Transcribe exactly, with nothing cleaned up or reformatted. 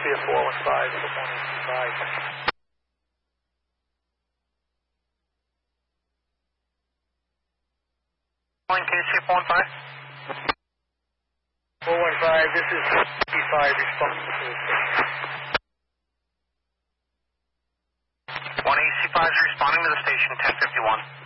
Philadelphia four one five, good morning, five. Morning, can you see four one five? four one five, this is P five responding to the station. one A C five is responding to the station, ten fifty-one.